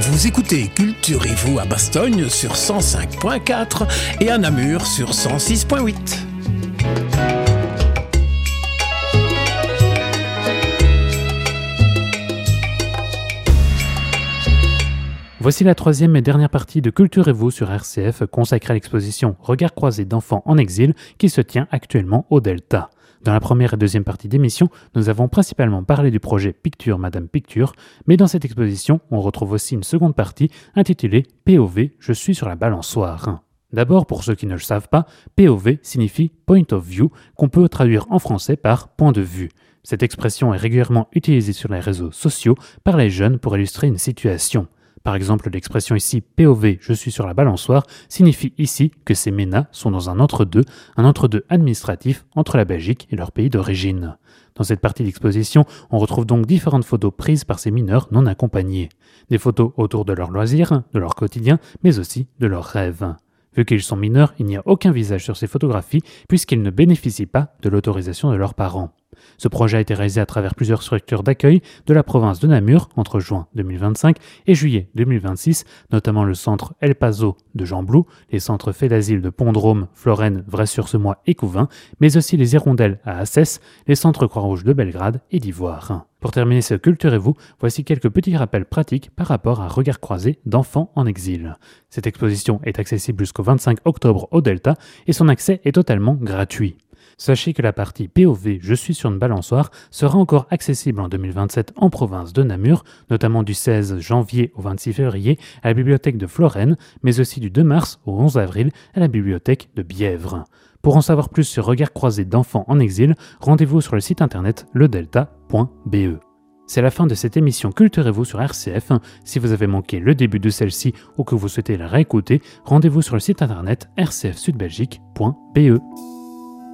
Vous écoutez Culturez-vous à Bastogne sur 105.4 et à Namur sur 106.8. Voici la troisième et dernière partie de Culturez-vous sur RCF consacrée à l'exposition Regards croisés d'enfants en exil qui se tient actuellement au Delta. Dans la première et deuxième partie d'émission, nous avons principalement parlé du projet Picture Madame Picture, mais dans cette exposition, on retrouve aussi une seconde partie intitulée POV, je suis sur la balançoire. D'abord, pour ceux qui ne le savent pas, POV signifie Point of View, qu'on peut traduire en français par point de vue. Cette expression est régulièrement utilisée sur les réseaux sociaux par les jeunes pour illustrer une situation. Par exemple, l'expression ici POV, je suis sur la balançoire, signifie ici que ces MENA sont dans un entre-deux administratif entre la Belgique et leur pays d'origine. Dans cette partie d'exposition, on retrouve donc différentes photos prises par ces mineurs non accompagnés. Des photos autour de leurs loisirs, de leur quotidien, mais aussi de leurs rêves. Vu qu'ils sont mineurs, il n'y a aucun visage sur ces photographies puisqu'ils ne bénéficient pas de l'autorisation de leurs parents. Ce projet a été réalisé à travers plusieurs structures d'accueil de la province de Namur entre juin 2025 et juillet 2026, notamment le centre El Paso de Jean-Blou, les centres faits d'asile de Pont-de-Rôme, Florène, Vray-sur-Semois et Couvain, mais aussi les Hirondelles à Assès, les centres Croix-Rouge de Belgrade et d'Ivoire. Pour terminer ce Culturez-vous, voici quelques petits rappels pratiques par rapport à Regards croisés d'enfants en exil. Cette exposition est accessible jusqu'au 25 octobre au Delta et son accès est totalement gratuit. Sachez que la partie POV Je suis sur une balançoire sera encore accessible en 2027 en province de Namur, notamment du 16 janvier au 26 février à la bibliothèque de Florène, mais aussi du 2 mars au 11 avril à la bibliothèque de Bièvre. Pour en savoir plus sur Regards croisés d'enfants en exil, rendez-vous sur le site internet ledelta.be. C'est la fin de cette émission Culturez-vous sur RCF. Si vous avez manqué le début de celle-ci ou que vous souhaitez la réécouter, rendez-vous sur le site internet rcfsudbelgique.be.